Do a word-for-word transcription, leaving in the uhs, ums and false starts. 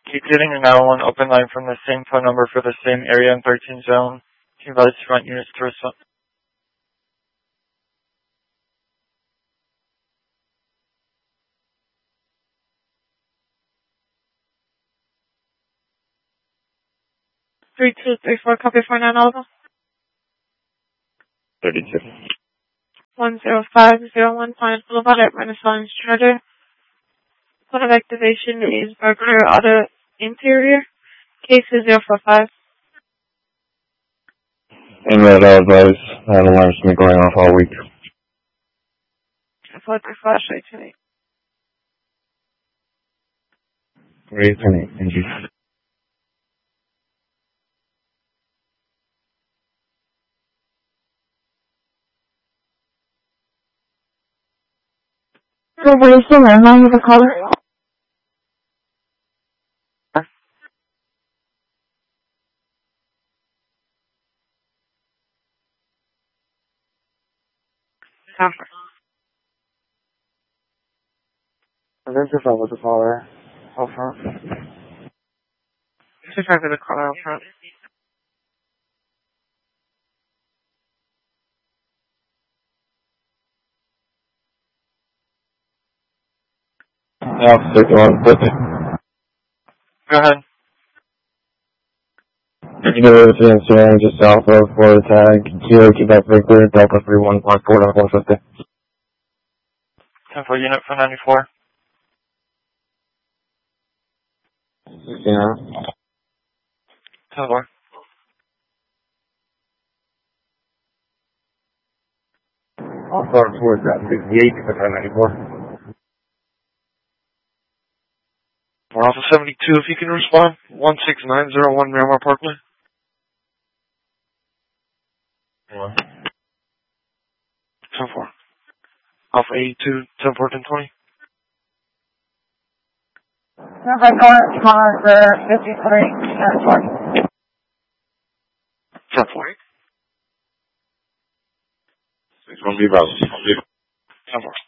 Keep getting a nine one one open line from the same phone number for the same area in thirteen zone. Team Valley front units to respond. Three two three four, copy four nine Alpha. Thirty-two. One zero five zero one Pine Boulevard at Renaissance Charter. Code of activation is burglar auto interior. Case is zero four five. And that advice, that alarm's been going off all week. Four three four straight to me. Great, thank you. So what is the landline of the caller? Conference. This is with the caller. Out front. Two five with the caller out front. Yeah, take it on, put it. Go ahead. You know, it's in San just south of Florida Tag, Kilo, Quebec, Victor, Delta three one five four one fifty. ten four unit for ninety-four. Yeah. ten four. I'll start towards that sixty-eight for ten ninety-four. We're off of seventy-two if you can respond. one six nine zero one Miramar Parkway. One. ten four. Alpha eighty-two, ten four, ten twenty. Number four, caller fifty-three, ten four. ten four. Six one B browser. ten four.